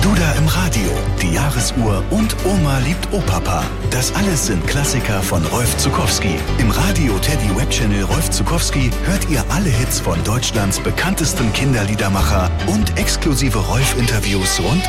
Duda im Radio, die Jahresuhr und Oma liebt Opapa. Das alles sind Klassiker von Rolf Zuckowski. Im Radio Teddy Webchannel Rolf Zuckowski hört ihr alle Hits von Deutschlands bekanntestem Kinderliedermacher und exklusive Rolf-Interviews rund